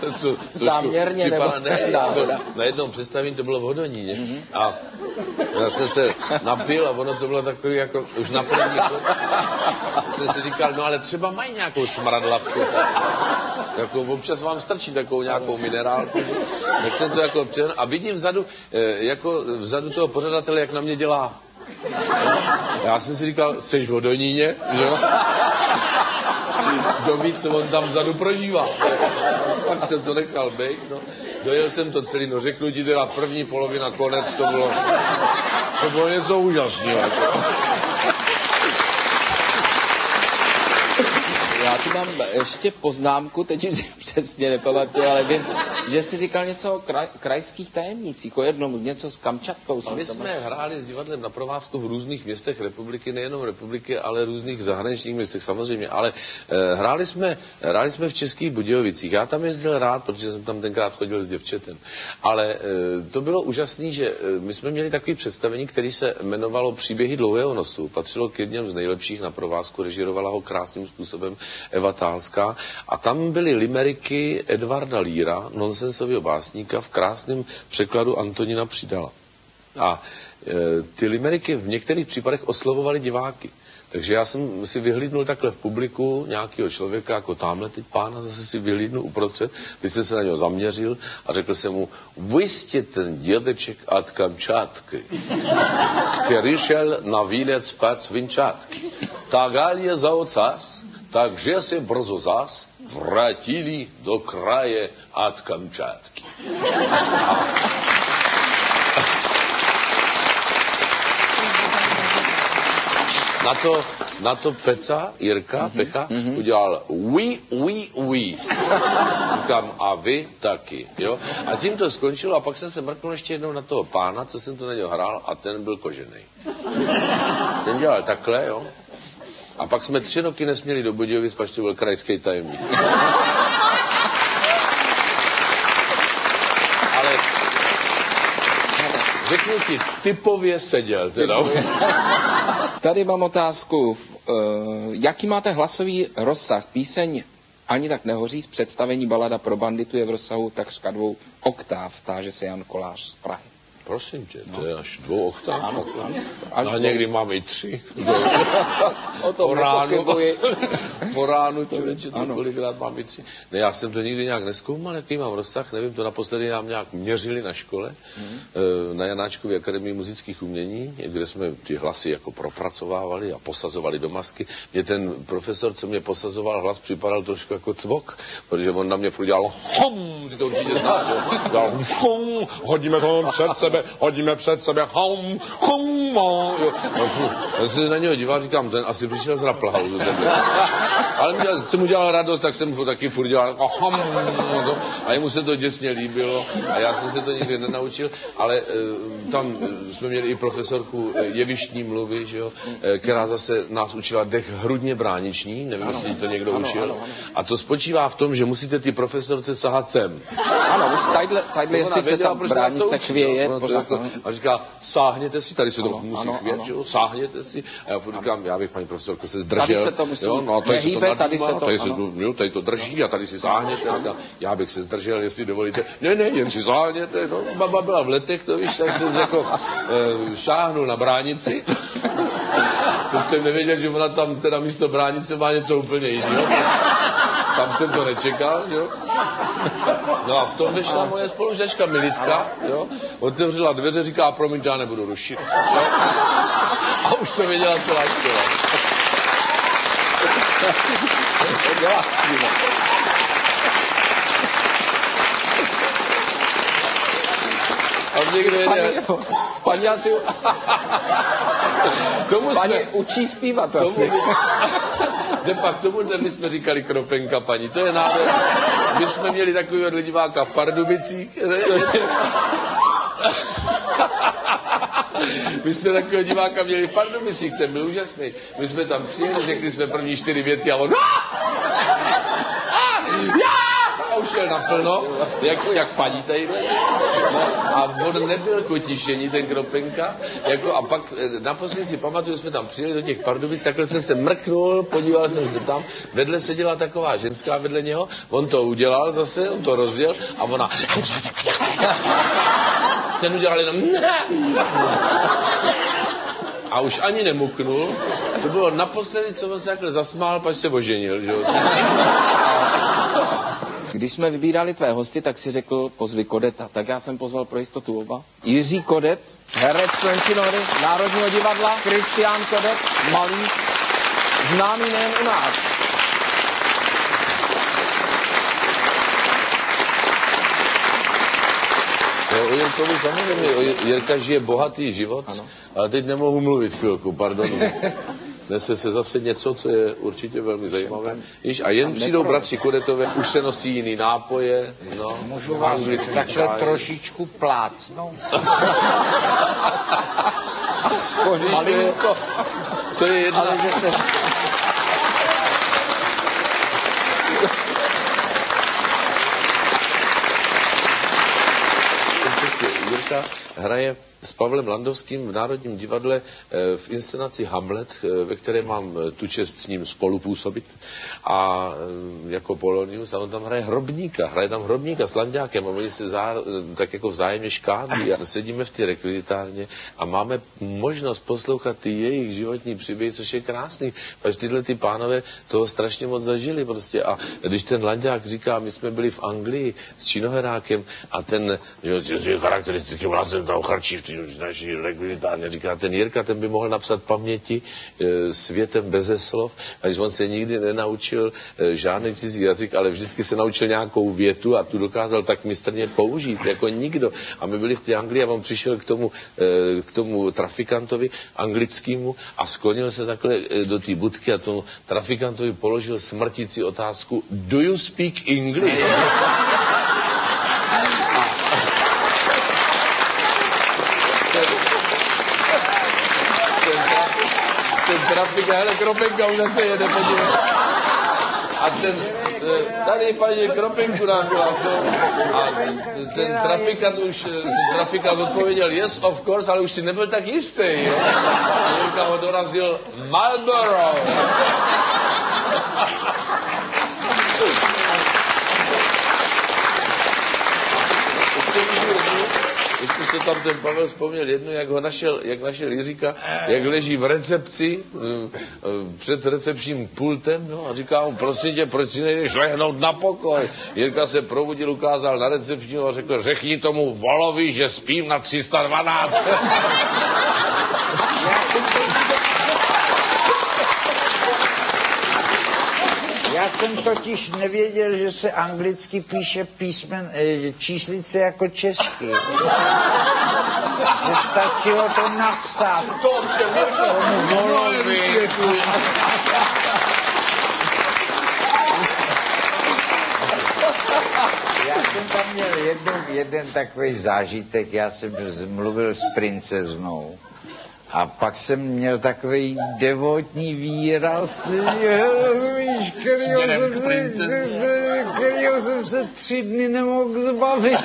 Záměrně nebo na jednom představení to bylo v Hodoníně. A já jsem se napil a ono to bylo takový jako už na první. Jsem si říkal, no ale třeba mají nějakou smradlavku. Jako občas vám strčí takovou nějakou minerálku. Tak jsem to jako přijel a vidím vzadu toho pořadatele, jak na mě dělá. Já jsem si říkal, seš v Hodoníně, že jo? Kdo ví, co on tam vzadu prožívá. Pak jsem to nechal bejt, no. Dojel jsem to celý, no řeknu ti teda první polovina, konec, to bylo něco úžasného. Já tu mám ještě poznámku, teď už si přesně nepamatuju, ale vím, že jsi říkal něco o krajských tajemnících, o jednom, něco s Kamčatkou. My jsme hráli s divadlem na provázku v různých městech republiky, nejenom republiky, ale různých zahraničních městech samozřejmě, ale hráli jsme v Českých Budějovicích. Já tam jezdil rád, protože jsem tam tenkrát chodil s děvčetem. Ale to bylo úžasné, že my jsme měli takové představení, které se jmenovalo Příběhy dlouhého nosu. Patřilo k jedním z nejlepších na provázku, režírovala ho krásným způsobem Eva Tálská. A tam byly limeriky Edvarda Líra, nonsensového básníka, v krásném překladu Antonína Přidala. A ty limeriky v některých případech oslovovaly diváky. Takže já jsem si vyhlídnul takhle v publiku nějakého člověka, jako tamhle teď pána, zase si vyhlídnul uprostřed, teď jsem se na něho zaměřil a řekl jsem mu, vy jste ten dědeček od Kamčatky, který šel na vínec spát z Vinčátky. Tak je za ocas, takže se brzo zas vrátili do kraje od Kamčatky. Na to Peca, Jirka, Pecha, udělal oui. Říkám, a vy taky, jo. A tím to skončilo a pak jsem se mrknul ještě jednou na toho pána, co jsem to na něho hrál a ten byl kožený. Ten dělal takhle, jo. A pak jsme 3 roky nesměli do Budějovic, pač to byl krajský tajemník. Ale řeknu ti, typově seděl. Tady mám otázku. Jaký máte hlasový rozsah? Píseň Ani tak nehoří z představení Balada pro banditu je v rozsahu takřka 2 oktáv, táže se Jan Kolář z Prahy. Prosím tě, to je až 2 oktáv. Ano. A někdy máme i 3. O tom nepochybuji. Po ránu, člověče, to kolikrát mám i 3. Ne, já jsem to nikdy nějak nezkoumal, jaký mám rozsah, nevím, to naposledy nám nějak měřili na škole, na Janáčkově akademii muzických umění, kde jsme ty hlasy jako propracovávali a posazovali do masky. Mě ten profesor, co mě posazoval hlas, připadal trošku jako cvok, protože on na mě furt dělal hom, ty to určitě znáš, dělal hom, hodíme to před sebe, hom, já se na něho díval, říkám, ten asi přišel z Rapplhausu. Ale jsem mu dělal radost, tak jsem taky furt dělal a jemu se to děsně líbilo a já jsem se to nikdy nenaučil, ale tam jsme měli i profesorku jevištní mluvy, že jo, která zase nás učila dech hrudně brániční, nevím, jestli to někdo učil. A to spočívá v tom, že musíte ty profesorce sahat sem. Ano, tadyhle jestli se tam bránice chvěje. A říká, sáhněte si, tady se to musí chvět, že jo, sáhněte si. A já říkám, já bych, paní profesorko, se zdržel. Tady se to musí nehýbe, tady to drží a tady si sáhněte. Říkám, já bych se zdržel, jestli dovolíte. Ne, jen si sáhněte. No, baba byla v letech, to víš, tak jsem jako šáhnul na bránici. To jsem nevěděl, že ona tam teda místo bránice má něco úplně jiného. Tam jsem to nečekal, jo. No a v tom vyšla moje spolužačka Militka, jo. Otevřela dveře, říká, promiňte, já nebudu rušit. Jo? A už to věděla celá škola. A někde jde... Paní asi... Paní učí zpívat asi. Pak tomu my jsme říkali kropenka paní, to je nádher. My jsme měli takovýhle diváka v Pardubicích. My jsme takového diváka měli v Pardubicích, ten byl úžasný. My jsme tam přijeli, řekli jsme první 4 věty a on... A už přišel naplno, jako jak paní tadyhle. No, a on nebyl kotišení, ten Kropenka. Jako, a pak naposledy si pamatuju, jsme tam přijeli do těch Pardubic, takhle jsem se mrknul, podíval jsem se tam, vedle seděla taková ženská vedle něho, on to udělal zase, on to rozjel a ona... Ten udělal jenom... A už ani nemuknul. To bylo naposledy, co on se takhle zasmál, pak se oženil, že jo. Když jsme vybírali tvé hosty, tak si řekl, pozvi Kodeta. Tak já jsem pozval pro jistotu oba. Jiří Kodet, herec Lenčinory, Národního divadla, Kristián Kodet, malíř, známý nejen u nás. O Jirkovi samozřejmě, Jirka žije bohatý život, ano. Ale teď nemohu mluvit chvilku, pardon. Nese se zase něco, co je určitě velmi zajímavé. A jen přijdou bratři Kodetové, už se nosí jiný nápoje. No, můžu vás takhle trošičku plácnout? Aspoň malinko. To je jedna... Ale že se... Jirka hraje s Pavlem Landovským v Národním divadle v inscenaci Hamlet, ve které mám tu čest s ním spolupůsobit. A jako Polonius, a on tam hraje tam hrobníka s Lanďákem a oni se tak jako vzájemně škádí a sedíme v té rekvizitárně a máme možnost poslouchat ty jejich životní příběhy, což je krásný, protože tyhle ty pánové toho strašně moc zažili prostě. A když ten Lanďák říká, my jsme byli v Anglii s Činoherákem a ten, že charakteristickým hlasem tam chrčí v té naší rekvizitárně, říká ten Jirka, ten by mohl napsat paměti světem beze slov, a když on se nikdy nenaučil žádný cizí jazyk, ale vždycky se naučil nějakou větu a tu dokázal tak mistrně použít, jako nikdo. A my byli v té Anglii a on přišel k tomu trafikantovi anglickému a sklonil se takhle do té budky a tomu trafikantovi položil smrtící otázku: Do you speak English? Ten trafik, hele, Kropenka už zase jede, podívej. A tady paní Kropenku nám byla, co? A ten trafikant odpověděl, yes, of course, ale už si nebyl tak jistý, jo? A Jirka ho dorazil Marlboro. Ještě co tam ten Pavel vzpomněl jednu, jak našel Jiříka, jak leží v recepci před recepčním pultem, no a říká mu, prosím tě, proč si nejdeš lehnout na pokoj? Jirka se probudil, ukázal na recepčního a řekl, řekni tomu Volovi, že spím na 312. Já jsem totiž nevěděl, že se anglicky píše číslice jako česky. Že stačilo to napsat. To všem Jirko, Volovi. Já jsem tam měl jeden takový zážitek, já jsem mluvil s princeznou. A pak jsem měl takový devotní výraz, kterýho jsem se 3 dny nemohl zbavit.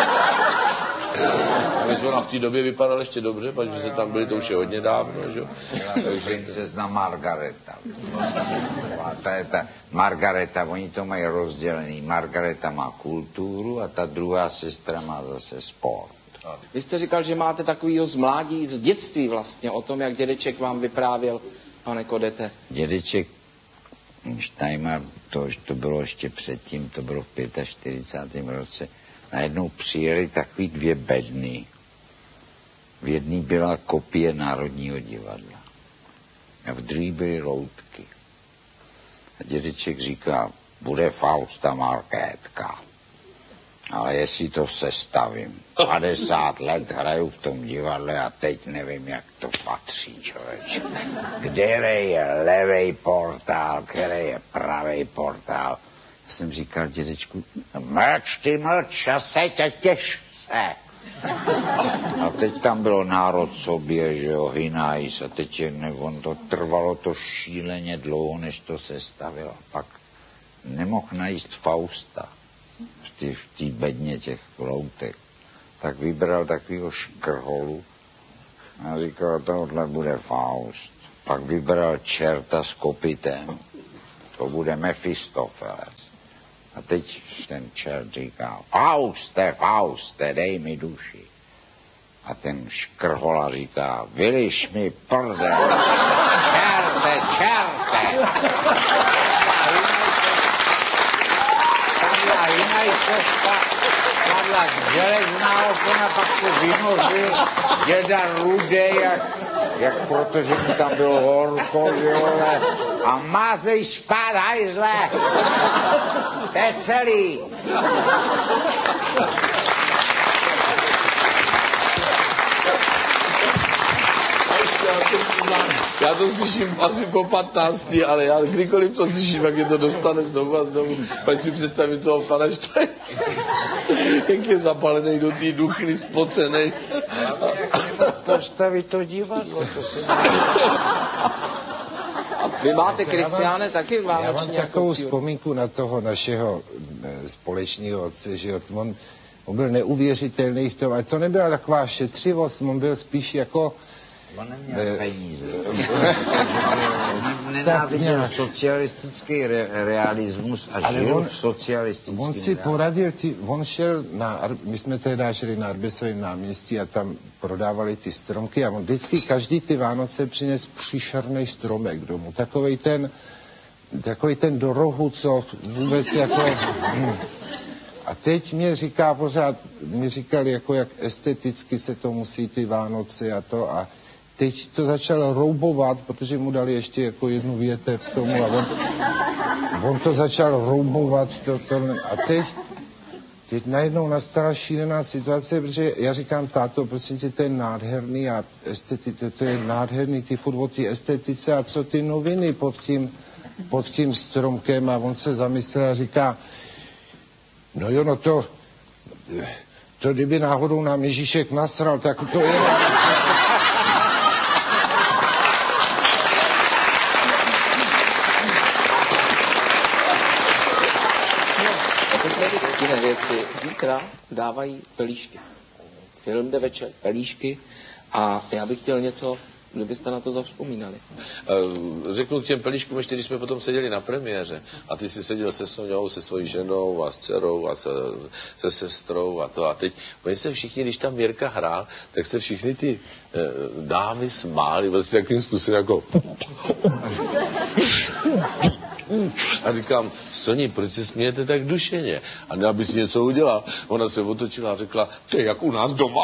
Veď ona v té době vypadala ještě dobře, protože se tam byli, to už je hodně dávno, že jo? Princezna Margareta. A ta Margareta, oni to mají rozdělený. Margareta má kulturu a ta druhá sestra má zase sport. Vy jste říkal, že máte takovýho z mládí, z dětství vlastně, o tom, jak dědeček vám vyprávěl, pane Kodete. Dědeček Steinmar, to bylo ještě předtím, to bylo v 45. roce, najednou přijeli takový 2 bedny. V jedné byla kopie Národního divadla a v druhé byly loutky. A dědeček říká, bude Fausta Markétka, ale jestli to sestavím. 50 let hraju v tom divadle a teď nevím, jak to patří, člověče. Který je levej portál, který je pravej portál. Já jsem říkal dědečku, mlč a seď a těš se. A teď tam bylo národ sobě, že jo, Hinajs, a teď to trvalo to šíleně dlouho, než to sestavilo. Pak nemohl najít Fausta. v té bedně těch loutek, tak vybral takovýho škrholu a říkal, tohle bude Faust. Pak vybral čerta s kopitem, to bude Mefistofeles. A teď ten čert říká, Fauste, dej mi duši. A ten škrhola říká, vyliš mi prdel, čerte. Jinak se padla železná okna, pak se vynořil děda Rudej, jak protože mu tam bylo horko, vole, a mázej spát, hajzle, to je celý. Já to slyším asi po 15, ale já kdykoliv to slyším, jak je to dostane znovu a znovu. Pak si představím toho pana Štajna, jak je zapalený do té duchny, spocenej. Postavit to divadlo, to se Vy máte, Kristiáne, taky vánoční? Já mám takovou vzpomínku na toho našeho společného otce, že on byl neuvěřitelný v tom, ale to nebyla taková šetřivost, on byl spíš jako... On neměl peníze. Nenáviděl socialistický realismus a žil v socialistickém on si poradil, on šel my jsme tehdy žili na Arbesovém náměstí a tam prodávali ty stromky a on vždycky každý ty Vánoce přines příšerný stromek domů. Takovej ten do rohu, co vůbec jako... A teď mě říkal, jako jak esteticky se to musí ty Vánoce a to a teď to začal roubovat, protože mu dali ještě jako jednu větev k tomu a on to začal roubovat a teď najednou nastala šílená situace, protože já říkám, táto, prosím tě, to je nádherný a to je nádherný, ty furt o té estetice a co ty noviny pod tím stromkem a on se zamyslel a říká, no jo, no to kdyby náhodou nám Ježíšek nasral, tak to je... Jiné věci. Zítra dávají pelíšky. Film jde večer, pelíšky a já bych chtěl něco, kdybyste na to zavzpomínali. Řeknu k těm pelíškům, ještě když jsme potom seděli na premiéře a ty si seděl se Soňou, se svojí ženou a s dcerou a se sestrou a to. A teď oni se všichni, když tam Jirka hrál, tak se všichni ty dámy smáli, vlastně takovým způsobem jako... A říkám, Soni, proč se smějete tak dušeně? A ne, aby si něco udělal. Ona se otočila a řekla, to je jak u nás doma.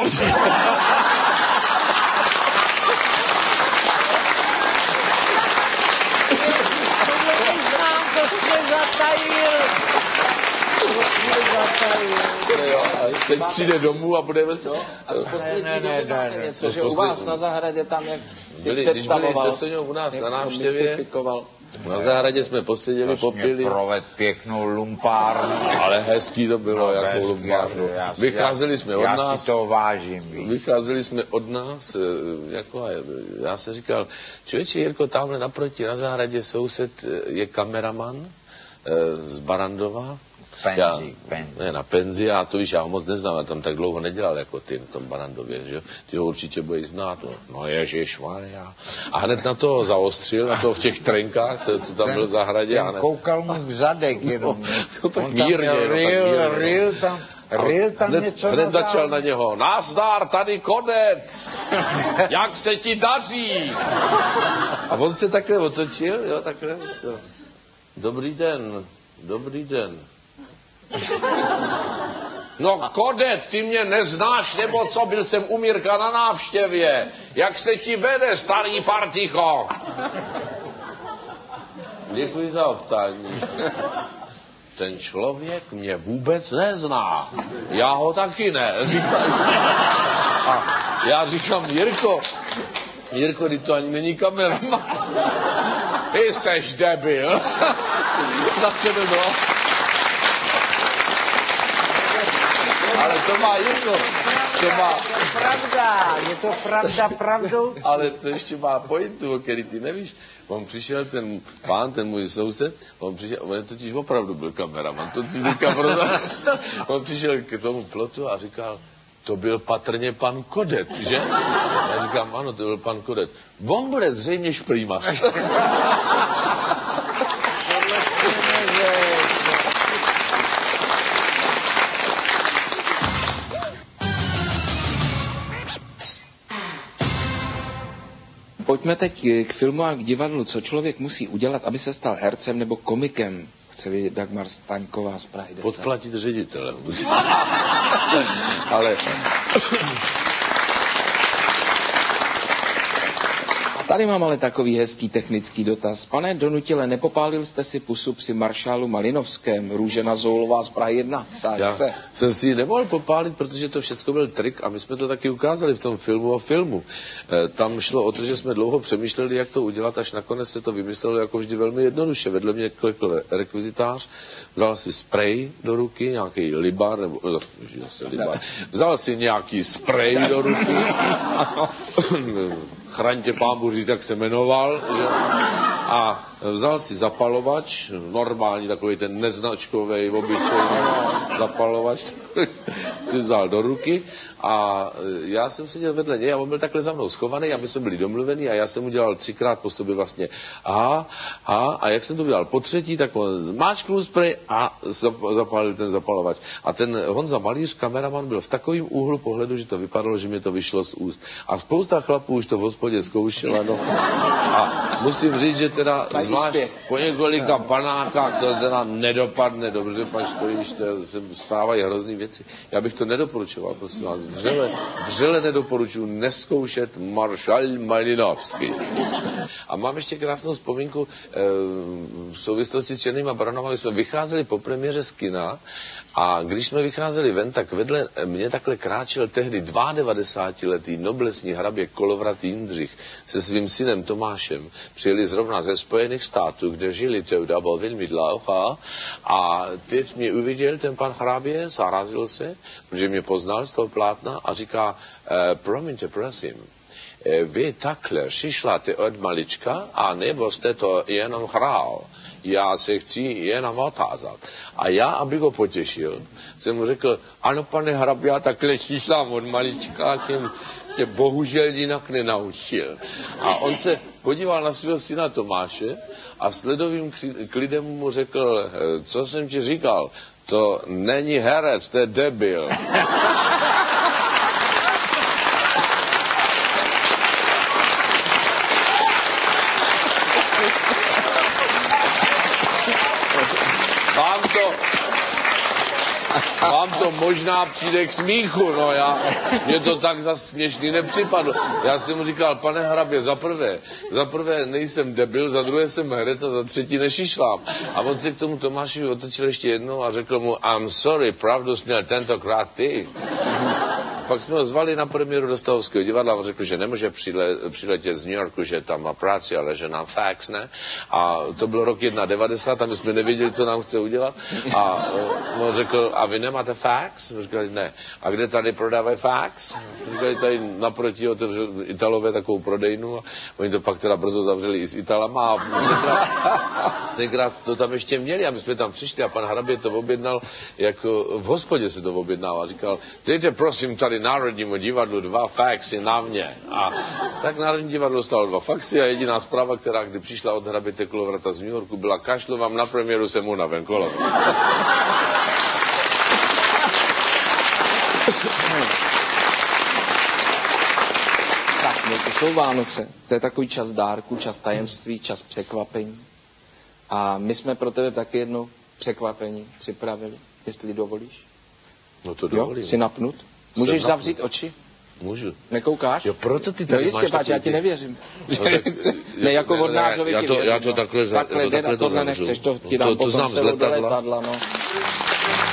Teď přijde domů a budeme se... A z poslední doby máte něco, že u vás na zahradě tam, jak si když představoval, byli se Soňou u nás na návštěvě, na zahradě jsme poseděli, popili. Proved pěknou lumpárnu. Ale hezký to bylo, no, jako lumpárnu. Vycházeli jsme od nás. Já si to vážím. Vycházeli jsme od nás, jako já jsem říkal, člověče Jirko, tamhle naproti na zahradě soused je kameraman z Barandova. Penzi. Ne, na penzi, a to víš, já ho moc neznám, já tam tak dlouho nedělal jako ty na tom Barandově, že ty ho určitě budeš znát, no ježišmarja. A hned na to zaostřil, na to v těch trenkách, co tam byl v zahradě. Ten koukal mu v zadek jenom. No tak mírně. Ril tam něco hned začal na něho, nazdar, tady konec, jak se ti daří. A on se takhle otočil, jo, takhle. Jo. Dobrý den. No konec, ty mě neznáš, nebo co, byl jsem u Mirka na návštěvě. Jak se ti vede, starý particho? Děkuji za optání. Ten člověk mě vůbec nezná. Já ho taky ne, říkám. A já říkám, Jirko, ty to ani není kameraman. Ty seš debil. Zase to bylo. Ale to má Jirko. Pravda, je to pravda pravdou? Ale to ještě má pointu, o který ty nevíš. On přišel, ten pán, ten můj soused, on totiž opravdu byl kameraman, to ti říkám, on přišel k tomu plotu a říkal, to byl patrně pan Kodet, že? Já říkám, ano, to byl pan Kodet. On bude zřejmě šprýmař. Pojďme teď k filmu a k divadlu. Co člověk musí udělat, aby se stal hercem nebo komikem? Chce vědět Dagmar Staňková z Prahy 10. Podplatit ředitele. Ale... Tady mám ale takový hezký technický dotaz. Pane Donutile, nepopálil jste si pusu při maršálu Malinovském, Růžena Zoulová z Prahy 1? Tak Já se. jsem si ji nemohl popálit, protože to všechno byl trik a my jsme to taky ukázali v tom filmu o filmu. Tam šlo o to, že jsme dlouho přemýšleli, jak to udělat, až nakonec se to vymyslelo jako vždy velmi jednoduše. Vedle mě klekl rekvizitář, vzal si sprej do ruky, nějaký libar, nebo libar. Vzal si nějaký sprej do ruky, chraň tě pán Bůh říct, jak se jmenoval, že? A vzal si zapalovač, normální takový ten neznačkový, obyčejný zapalovač, si vzal do ruky a já jsem seděl vedle něj a on byl takhle za mnou schovaný a my jsme byli domluveni a já jsem udělal 3krát po sobě vlastně a jak jsem to udělal po třetí, tak on zmáčknul sprej a zapálil ten zapalovač. A ten Honza Malíř, kameraman, byl v takovém úhlu pohledu, že to vypadalo, že mi to vyšlo z úst. A spousta chlapů už to v hospodě zkoušela, no. A musím říct, že teda zvlášť po několika panákách to teda nedopadne dobře, pač to již se stávají hrozný věci. Já bych to nedoporučoval, prosím vás. Vřele nedoporučuji neskoušet maršál Malinovský. A mám ještě krásnou vzpomínku v souvislosti s Černýma baronama. My jsme vycházeli po premiéře z kina a když jsme vycházeli ven, tak vedle mě takhle kráčel tehdy 92letý noblesní hrabě Kolovrat Jindřich se svým synem Tomášem. Přijeli zrovna ze Spojených států, kde žili tehdy, byl velmi dlouho. A teď mě uviděl ten pan hrabě, zarazil se, protože mě poznal z toho plátna a říká, promiňte, prosím, vy takhle šišláte od malička, a nebo jste to jenom hrál? Já se chci jenom otázat. A já, abych ho potěšil, jsem mu řekl, ano, pane hrabě, já takhle šišlám od malička, tě bohužel jinak nenaučil. A on se podíval na svého syna Tomáše a s ledovým klidem mu řekl, co jsem ti říkal, to není herec, to je debil. Vám to možná přijde k smíchu, no mně to tak zas směšný nepřipadlo. Já jsem mu říkal, pane hrabě, za prvé nejsem debil, za druhé jsem herec a za třetí nešišlám. A on se k tomu Tomáši otočil ještě jednou a řekl mu, I'm sorry, pravdu jsi měl tentokrát ty. Pak jsme ho zvali na premiéru do Stavovského divadla a on řekl, že nemůže přiletět z New Yorku, že tam má práci, ale že nám fax, ne? A to bylo rok 1991 a my jsme nevěděli, co nám chce udělat. A on řekl, a vy nemáte fax? My říkali, ne. A kde tady prodávají fax? Říkali, tady naproti otevřeli Italové takovou prodejnu a oni to pak teda brzo zavřeli i s Italama. A tenkrát to tam ještě měli a my jsme tam přišli a pan hrabě to objednal, jako v hospodě se to objednával. Říkal, dejte prosím tady Národnímu divadlu 2 faxy na mě. A tak Národní divadlo dostalo 2 faxy a jediná zpráva, která kdy přišla od hraběte Kolovrata z New Yorku, byla kašlu vám na premiéru jsem unaven, kolo. Tak, no to jsou Vánoce. To je takový čas dárku, čas tajemství, čas překvapení. A my jsme pro tebe taky jedno překvapení připravili, jestli dovolíš. No to dovolím. Jo, jsi napnut? Můžeš zavřít oči? Můžu. Nekoukáš? Jo, proto ty no tady jistě, máš páč, já ti nevěřím. No, tak, ne, jako vodnářovi ti věřím. Já to takhle Takhle to zavřu. nechceš, to ti dám potom znám z letadla. No.